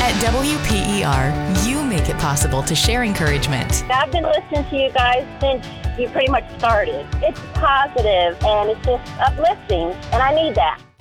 At WPER, you make it possible to share encouragement. I've been listening to you guys since you pretty much started. It's positive and it's just uplifting, and I need that.